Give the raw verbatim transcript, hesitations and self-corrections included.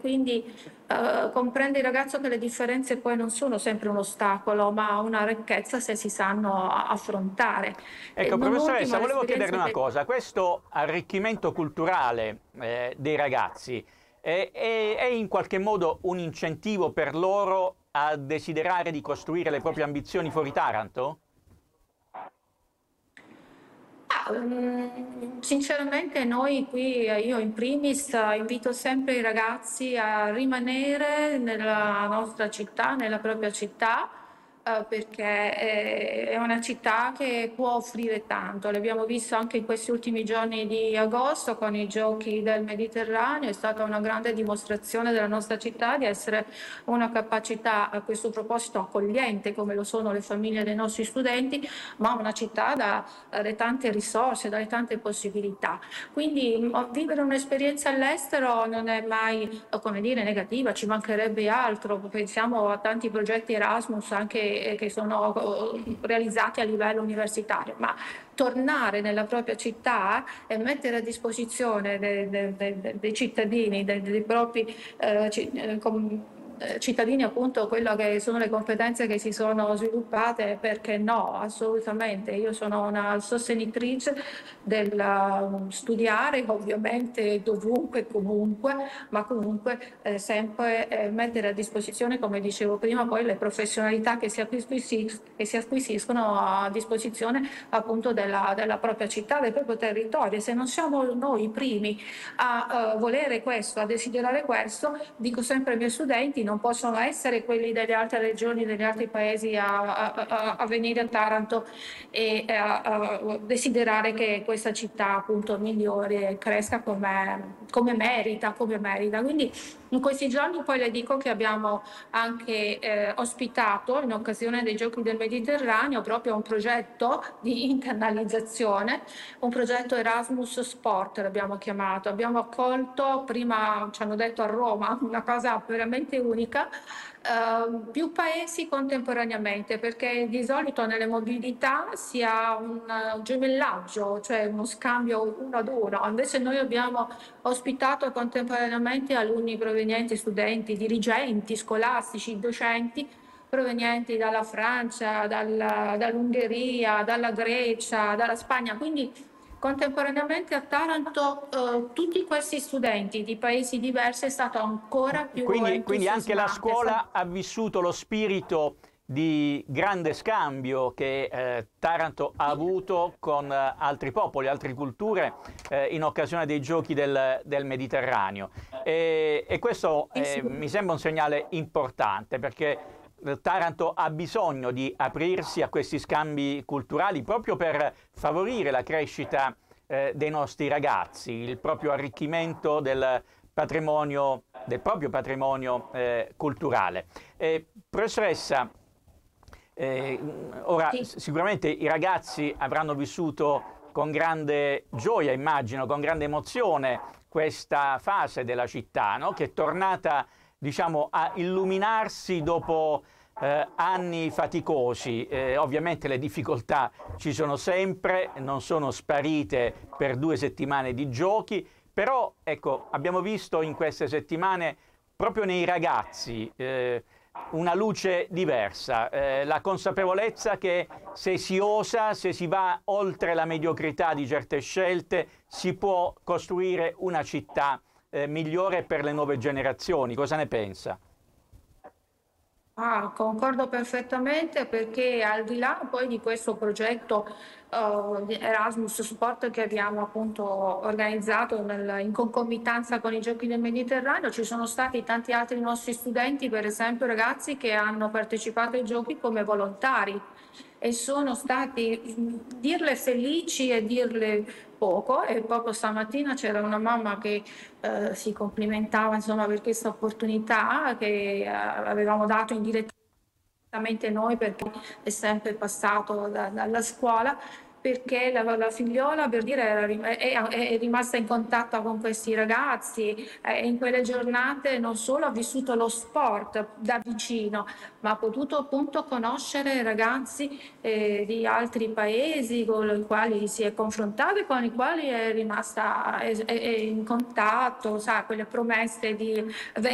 quindi eh, comprende il ragazzo che le differenze poi non sono sempre un ostacolo, ma una ricchezza se si sanno affrontare. E Ecco, non professoressa, ultima volevo chiederle l'esperienza una che... cosa. Questo arricchimento culturale eh, dei ragazzi è, è- è in qualche modo un incentivo per loro a desiderare di costruire le proprie ambizioni fuori Taranto? Ah, mm, sinceramente noi qui, eh, io in primis, eh, invito sempre i ragazzi a rimanere nella nostra città, nella propria città, eh, perché è è una città che può offrire tanto. L'abbiamo visto anche in questi ultimi giorni di agosto con i giochi del Mediterraneo, è stata una grande dimostrazione della nostra città di essere una capacità a questo proposito accogliente, come lo sono le famiglie dei nostri studenti, ma una città dalle tante risorse, dalle tante possibilità. Quindi mh, vivere un'esperienza all'estero non è mai, eh, come dire, negativa, ci mancherebbe altro. Pensiamo a tanti progetti Erasmus anche eh, che sono eh, realizzati a livello universitario, ma tornare nella propria città e mettere a disposizione dei, dei- dei- dei cittadini, dei, dei propri eh, ci- eh, com- eh, cittadini appunto quello che sono le competenze che si sono sviluppate, perché no, assolutamente. Io sono una sostenitrice del uh, studiare ovviamente dovunque e comunque, ma comunque eh, sempre eh, mettere a disposizione, come dicevo prima, poi le professionalità che si, acquisiscono, che si acquisiscono a disposizione appunto della, della propria città, del proprio territorio. Se non siamo noi i primi a uh, volere questo, a desiderare questo, dico sempre ai miei studenti, non possono essere quelli delle altre regioni, degli altri paesi a, a, a, a venire a Taranto e a, a desiderare che questa città appunto migliori e cresca come, come merita, come merita. Quindi in questi giorni poi le dico che abbiamo anche eh, ospitato in occasione dei Giochi del Mediterraneo proprio un progetto di internalizzazione, un progetto Erasmus Sport l'abbiamo chiamato. Abbiamo accolto, prima ci hanno detto a Roma, una cosa veramente unica, eh, più paesi contemporaneamente, perché di solito nelle mobilità si ha un uh, gemellaggio, cioè uno scambio uno ad uno. Invece noi abbiamo ospitato contemporaneamente alunni provenienti, studenti, dirigenti scolastici, docenti provenienti dalla Francia, dalla- dall'Ungheria, dalla Grecia, dalla Spagna. Quindi contemporaneamente a Taranto eh, tutti questi studenti di paesi diversi è stato ancora più Quindi, quindi anche la entusiasmante. scuola ha vissuto lo spirito di grande scambio che eh, Taranto ha avuto con eh, altri popoli, altre culture eh, in occasione dei giochi del, del Mediterraneo. E, e questo Eh sì. eh, mi sembra un segnale importante perché eh, Taranto ha bisogno di aprirsi a questi scambi culturali proprio per favorire la crescita eh, dei nostri ragazzi, il proprio arricchimento del patrimonio, del proprio patrimonio eh, culturale. Eh, professoressa, eh, ora Sì. sicuramente i ragazzi avranno vissuto con grande gioia, immagino, con grande emozione questa fase della città, no? Che è tornata, diciamo, a illuminarsi dopo eh, anni faticosi. Eh, ovviamente le difficoltà ci sono sempre, non sono sparite per due settimane di giochi, però ecco, abbiamo visto in queste settimane proprio nei ragazzi eh, una luce diversa, eh, la consapevolezza che se si osa, se si va oltre la mediocrità di certe scelte, si può costruire una città eh, migliore per le nuove generazioni. Cosa ne pensa? Ah, concordo perfettamente perché al di là poi di questo progetto eh, di Erasmus Sport che abbiamo appunto organizzato nel- in concomitanza con i Giochi del Mediterraneo, ci sono stati tanti altri nostri studenti, per esempio ragazzi che hanno partecipato ai giochi come volontari e sono stati mh, dirle felici e dirle poco. E proprio stamattina c'era una mamma che eh, si complimentava insomma per questa opportunità che eh, avevamo dato indirettamente noi, perché è sempre passato da- dalla scuola, perché la, la figliola, per dire, era rim- è, è rimasta in contatto con questi ragazzi e in quelle giornate non solo ha vissuto lo sport da vicino, ma ha potuto appunto conoscere ragazzi eh, di altri paesi con i quali si è confrontata e con i quali è rimasta è- è- è in contatto, sa, quelle promesse di